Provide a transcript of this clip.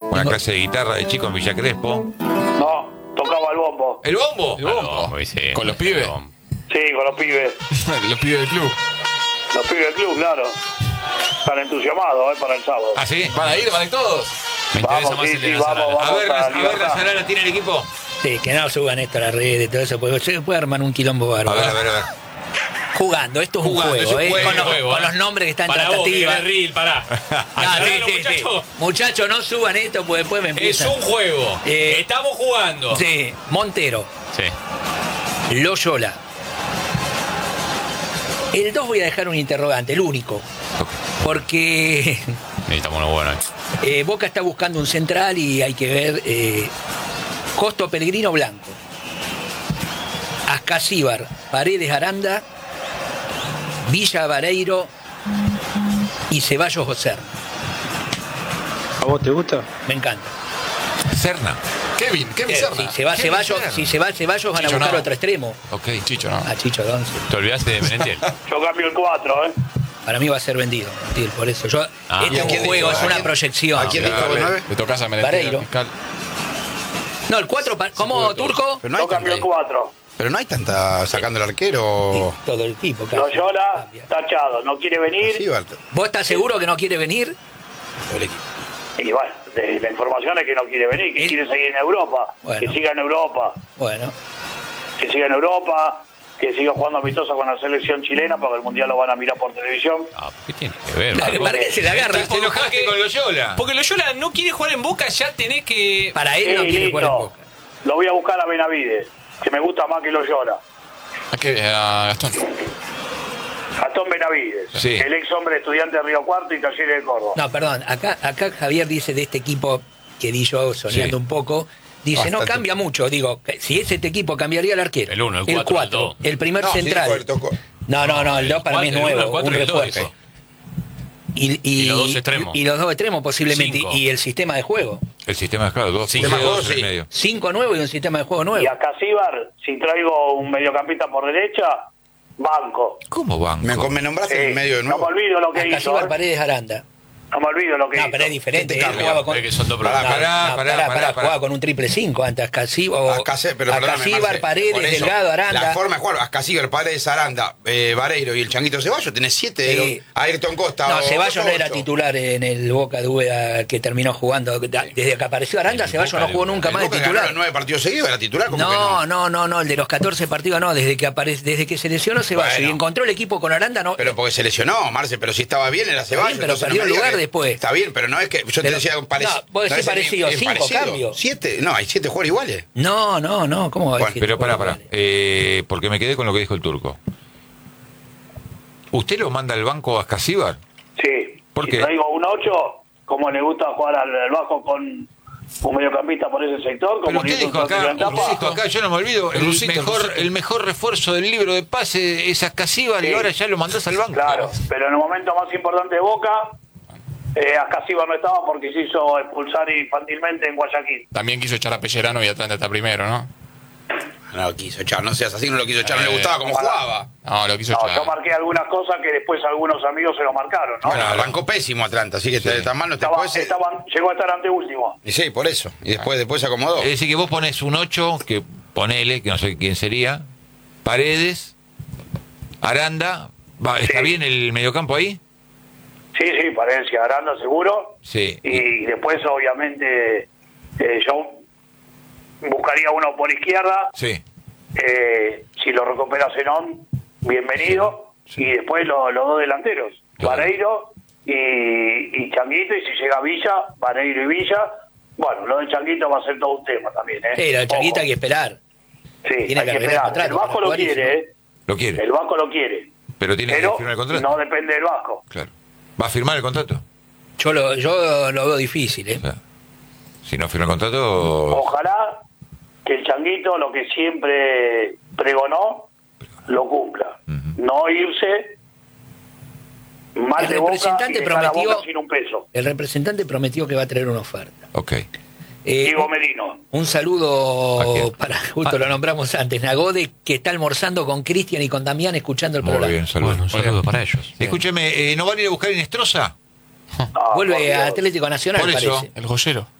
Una clase de guitarra de chico en Villa Crespo. No, tocaba el bombo. ¿El bombo? El bombo. Sí, ¿Con los pibes? Sí, con los pibes. Los pibes del club. Los pibes del club, claro. Están entusiasmados, para el sábado. ¿Ah, sí? ¿Van a ir todos? Me interesa Vamos, más sí, el de sí, la vamos, Salada. vamos. A ver, la Salada tiene el equipo. Sí, que no suban esto a las redes, todo eso, porque se puede armar un quilombo A bárbaro. ver, a ver, a ver. Jugando, esto es un Jugando, juego, es un con, juego, con los nombres que están en Para vos, tratativa. Miguel Ril, pará. No, Aclaralo, sí. muchacho. Muchachos, no suban esto, porque después me Es empiezan. un juego. Estamos jugando. Sí, Montero, Sí. Loyola. El 2 voy a dejar un interrogante, el único. Porque Necesitamos uno bueno. Boca está buscando un central y hay que ver Costo Pellegrino Blanco, Ascasíbar, Paredes Aranda, Villa Vareiro y Ceballos José. ¿A vos te gusta? Me encanta. Serna. Kevin Serna. Si se va Ceballos, Serna. Ceballos van a Chicho, buscar no. otro extremo. Ok. Chicho, ¿no? A Chicho Donce. Te olvidaste de Menentiel. Yo cambio el 4, ¿eh? Para mí va a ser vendido, Montiel, por eso. Yo, Ah. este ¿Y es a un quién juego, dijo? es ¿A una quién? proyección. ¿A quién dijo el 9? Le tocas a Menentiel. Vareiro. Fiscal. No, el 4, ¿cómo, Turco? Pero no hay Yo cambio el tanta, 4. pero no hay tanta sacando el arquero. Todo el equipo. casi. Loyola, Cambia. tachado. No quiere venir. Sí, Walter. ¿Vos estás seguro que no quiere venir? El equipo. Y bueno, la información es que no quiere venir, que ¿Eh? quiere seguir en Europa. Bueno. Que siga en Europa. Bueno, Que siga en Europa. Que siga jugando amistosa con la selección chilena porque el mundial lo van a mirar por televisión. Ah, ¿qué tiene que ver? para Marco? que se la agarra. Te enojaste con Loyola. Porque Loyola no quiere jugar en Boca, ya tenés que... Para él no Sí, quiere jugar en listo. Boca. Lo voy a buscar a Benavides, que me gusta más que Loyola. A Gastón. Gastón Benavides, Sí. el ex hombre estudiante de Río Cuarto y Talleres de Córdoba. No, perdón, acá Javier dice de este equipo que di yo soñando Sí. un poco. Dice, no Bastante. cambia mucho. Digo, si es este equipo, cambiaría el arquero. El 1, el 4, el 4, 2. el primer No, sí, central. tocó. No, el 2 para mí es El 1, nuevo, el 4 un y el 2 refuerzo. eso. Y los dos extremos. Y los dos extremos posiblemente. 5. Y el sistema de juego. El sistema es claro, 2, Sí, 5, sí, 2 sí. en medio. 5 nuevo y un sistema de juego nuevo. Y a Casíbar, si traigo un mediocampista por derecha, banco. ¿Cómo banco? Me nombraste en el medio de no me nuevo. olvido lo que hizo. Ascasíbar, ¿eh? Paredes, Aranda. No me olvido lo que No, hizo. pero es diferente. Este Él cambio. jugaba con... Es que son dos Pará, problemas. pará. Jugaba con un triple 5 antes Ascasíbar, Pero perdóname, Ascasíbar, Marce, Paredes, por eso, Delgado, Aranda. La forma de jugar, Ascasíbar, Paredes, Aranda, Vareiro y el Changuito Ceballos, tenés 7. Sí. Ayrton Costa. No, o Ceballos no era 8. titular en el Boca de Úbeda que terminó jugando. Desde que apareció Aranda, El Ceballos Boca no jugó de- nunca El más de Boca titular. ganó 9 partidos seguidos, era titular. ¿Cómo que No, el de los 14 partidos no, desde que se lesionó Ceballos Bueno. y encontró el equipo con Aranda, no. Pero porque se lesionó, Marce, pero si estaba bien era Ceballos. bien, pero entonces perdió no me el digas lugar que- después. Está bien, pero no es que yo te Pero- decía parecido. no, vos decís parecido, 5 cambios. 7, no, hay 7 jugadores iguales. No, ¿cómo va a Bueno, decir? Pero pará. Porque me quedé con lo que dijo el Turco. ¿Usted lo manda al banco a Ascasíbar? Sí. ¿Por Si qué? traigo un 8, como le gusta jugar al bajo con un mediocampista por ese sector, Pero como usted le dijo hizo en Tapa. yo no me olvido, El Rusito, el mejor refuerzo del libro de pase es Ascasíbar y Sí. ahora ya lo mandás al banco. Claro, pero en el momento más importante de Boca, Ascasíbar no estaba porque se hizo expulsar infantilmente en Guayaquil. También quiso echar a Pellerano y Atlanta está primero, ¿no? No lo quiso echar, no seas así, no lo quiso echar, no le gustaba cómo jugaba. No, lo quiso No, echar. yo marqué algunas cosas que después algunos amigos se lo marcaron, ¿no? Bueno, arrancó pésimo Atlanta, así que tan mal no te puedes. Llegó a estar anteúltimo. Y sí, por eso. Y después se acomodó. Es decir, que vos pones un 8, que ponele, que no sé quién sería, Paredes, Aranda, ¿está Sí. bien el mediocampo ahí? Sí, Parencia, Aranda seguro. Sí. Y después, obviamente, yo buscaría uno por izquierda. Sí. Si lo recupera Zenón, bienvenido. Sí. Y después los dos delanteros, Claro. Vareiro y Changuito. Y si llega Villa, Vareiro y Villa. Bueno, lo de Changuito va a ser todo un tema también, ¿eh? Sí, la Changuita Ojo. hay que esperar. Sí, tiene hay que que arreglar el esperar. contrato El Vasco para lo jugar y quiere, si no- ¿eh? Lo quiere. El Vasco lo quiere. Pero tiene que firmar el contrato. no depende del Vasco. Claro. ¿Va a firmar el contrato? Yo lo veo difícil, ¿eh? O sea, si no firma el contrato... Ojalá que el Changuito, lo que siempre pregonó, lo cumpla. No irse mal El de Boca y representante dejar a prometió- Boca sin un peso. El representante prometió que va a traer una oferta. Ok. Diego Merino. Un ¿A saludo quién? para, justo lo nombramos antes, Nagode, que está almorzando con Cristian y con Damián escuchando el Muy programa. bien, saludos. Bueno, un saludo para ellos. Escúcheme, ¿no van a ir a buscar a Inestrosa? Ah, por Vuelve Dios. a Atlético Nacional, Por eso. parece. El joyero.